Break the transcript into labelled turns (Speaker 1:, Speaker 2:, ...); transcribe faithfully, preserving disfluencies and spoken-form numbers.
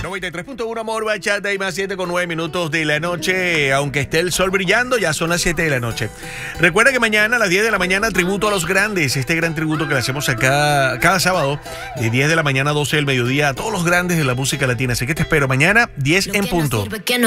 Speaker 1: noventa y tres punto uno Amor Bachata y más siete con nueve minutos de la noche. Aunque esté el sol brillando, ya son las siete de la noche. Recuerda que mañana a las diez de la mañana tributo a los grandes. Este gran tributo que le hacemos acá cada sábado de diez de la mañana a doce del mediodía a todos los grandes de la música latina. Así que te espero mañana diez en punto.